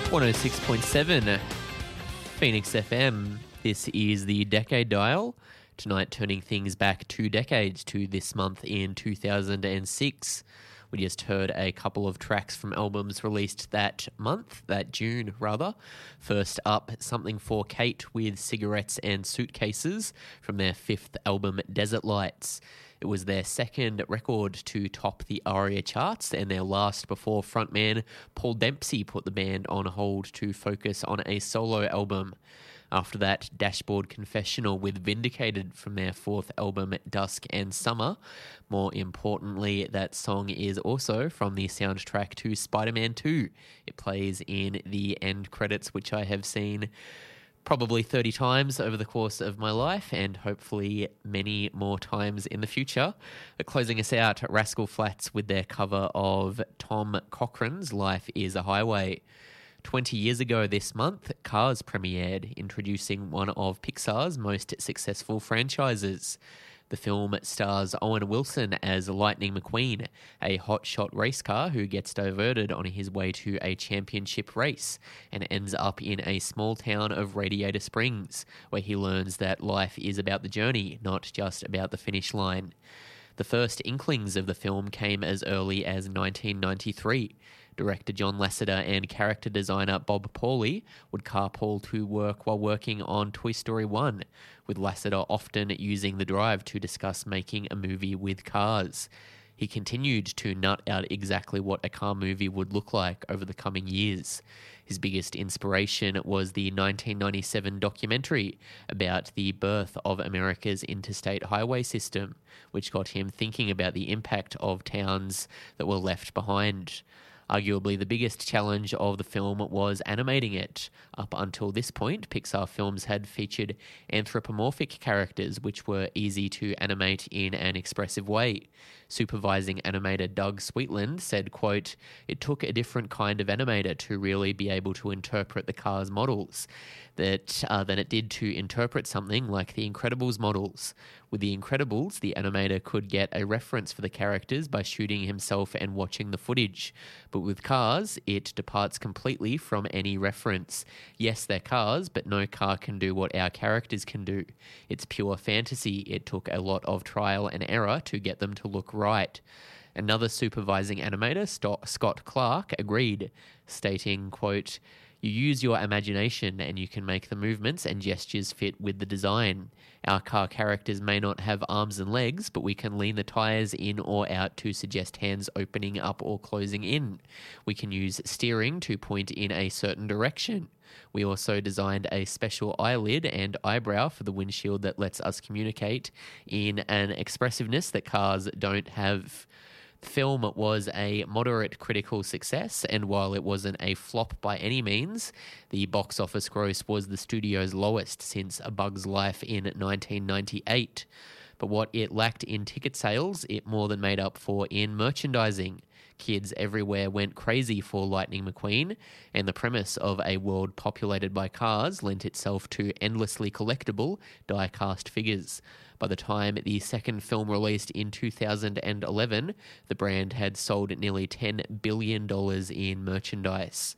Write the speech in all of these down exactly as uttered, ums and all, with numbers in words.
one oh six point seven Phoenix F M. This is the Decade Dial. Tonight turning things back two decades to this month in two thousand six. We just heard a couple of tracks from albums released that month, that June rather. First up, Something for Kate with Cigarettes and Suitcases from their fifth album, Desert Lights. It was their second record to top the ARIA charts and their last before frontman Paul Dempsey put the band on hold to focus on a solo album. After that, Dashboard Confessional with Vindicated from their fourth album, Dusk and Summer. More importantly, that song is also from the soundtrack to Spider-Man two. It plays in the end credits, which I have seen probably thirty times over the course of my life and hopefully many more times in the future. But closing us out, Rascal Flatts with their cover of Tom Cochran's Life is a Highway. twenty years ago this month, Cars premiered, introducing one of Pixar's most successful franchises. The film stars Owen Wilson as Lightning McQueen, a hotshot race car who gets diverted on his way to a championship race and ends up in a small town of Radiator Springs, where he learns that life is about the journey, not just about the finish line. The first inklings of the film came as early as nineteen ninety-three. Director John Lasseter and character designer Bob Pauly would carpool to work while working on Toy Story one, with Lasseter often using the drive to discuss making a movie with cars. He continued to nut out exactly what a car movie would look like over the coming years. His biggest inspiration was the nineteen ninety-seven documentary about the birth of America's interstate highway system, which got him thinking about the impact of towns that were left behind. Arguably, the biggest challenge of the film was animating it. Up until this point, Pixar films had featured anthropomorphic characters which were easy to animate in an expressive way. Supervising animator Doug Sweetland said, quote, "It took a different kind of animator to really be able to interpret the car's models that uh, than it did to interpret something like the Incredibles models. With the Incredibles, the animator could get a reference for the characters by shooting himself and watching the footage. But with cars, it departs completely from any reference. Yes, they're cars, but no car can do what our characters can do. It's pure fantasy. It took a lot of trial and error to get them to look right." Another supervising animator, Scott Clark, agreed, stating, quote, "You use your imagination and you can make the movements and gestures fit with the design. Our car characters may not have arms and legs, but we can lean the tires in or out to suggest hands opening up or closing in. We can use steering to point in a certain direction. We also designed a special eyelid and eyebrow for the windshield that lets us communicate in an expressiveness that cars don't have." The film was a moderate critical success, and while it wasn't a flop by any means, the box office gross was the studio's lowest since A Bug's Life in nineteen ninety-eight. But what it lacked in ticket sales, it more than made up for in merchandising. Kids everywhere went crazy for Lightning McQueen, and the premise of a world populated by cars lent itself to endlessly collectible die-cast figures. By the time the second film released in two thousand eleven, the brand had sold nearly ten billion dollars in merchandise.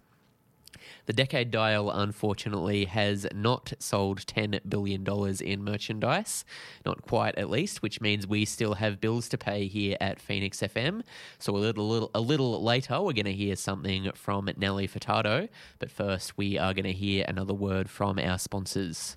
The Decade Dial, unfortunately, has not sold ten billion dollars in merchandise. Not quite, at least, which means we still have bills to pay here at Phoenix F M. So a little, little, a little later, we're going to hear something from Nelly Furtado. But first, we are going to hear another word from our sponsors.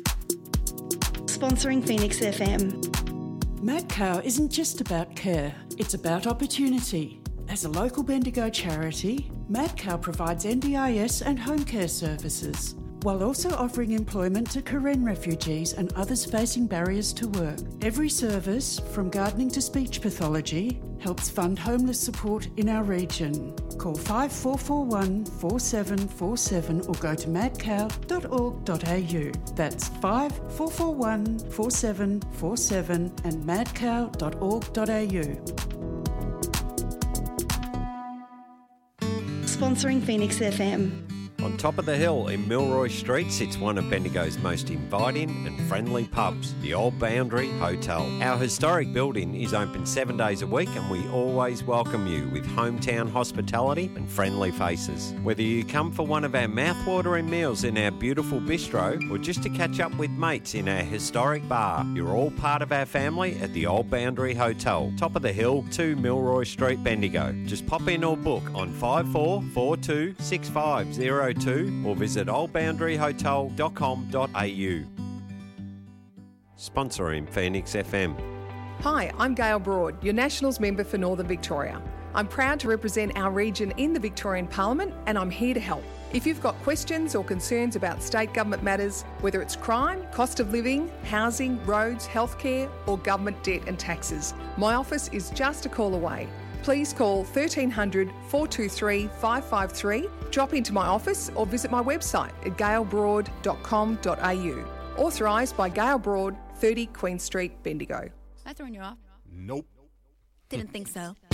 Sponsoring Phoenix F M. Mad Cow isn't just about care, it's about opportunity. As a local Bendigo charity, Mad Cow provides N D I S and home care services, while also offering employment to Karen refugees and others facing barriers to work. Every service, from gardening to speech pathology, helps fund homeless support in our region. Call five four four one, four seven four seven or go to mad cow dot org dot a u. That's five four four one, four seven four seven and mad cow dot org dot a u. Sponsoring Phoenix F M. On top of the hill in Milroy Street sits one of Bendigo's most inviting and friendly pubs, the Old Boundary Hotel. Our historic building is open seven days a week and we always welcome you with hometown hospitality and friendly faces. Whether you come for one of our mouth-watering meals in our beautiful bistro or just to catch up with mates in our historic bar, you're all part of our family at the Old Boundary Hotel, top of the hill, two Milroy Street, Bendigo. Just pop in or book on five four four two six five zero two or visit old boundary hotel dot com dot a u. Sponsoring Phoenix F M. Hi, I'm Gail Broad, your Nationals member for Northern Victoria. I'm proud to represent our region in the Victorian Parliament and I'm here to help. If you've got questions or concerns about state government matters, whether it's crime, cost of living, housing, roads, healthcare or government debt and taxes, my office is just a call away. Please call thirteen hundred, four two three, five five three, drop into my office or visit my website at gail broad dot com dot a u. Authorised by Gail Broad, thirty Queen Street, Bendigo. I thrown you off? Nope. Didn't think so.